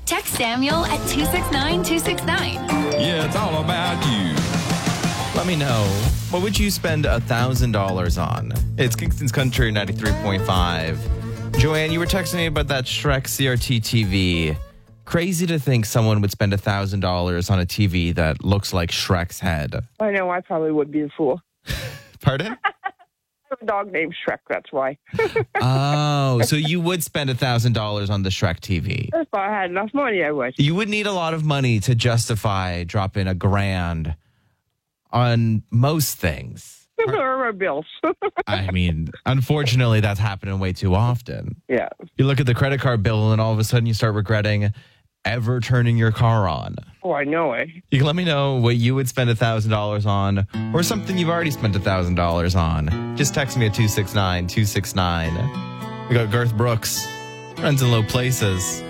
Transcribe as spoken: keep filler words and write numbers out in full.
Text Samuel at two six nine two six nine. Yeah, it's all about you. Let me know, what would you spend one thousand dollars on? It's Kingston's Country ninety-three point five. Joanne, you were texting me about that Shrek C R T T V. Crazy to think someone would spend one thousand dollars on a T V that looks like Shrek's head. I know, I probably would be a fool. Pardon? I have a dog named Shrek, that's why. Oh, so you would spend one thousand dollars on the Shrek T V. If I had enough money, I would. You would need a lot of money to justify dropping a grand on most things. Or my bills. I mean, unfortunately, that's happening way too often. Yeah. You look at the credit card bill and all of a sudden you start regretting ever turning your car on. Oh, I know it. You can let me know what you would spend one thousand dollars on or something you've already spent one thousand dollars on. Just text me at two six nine two six nine. We got Garth Brooks, Friends in Low Places.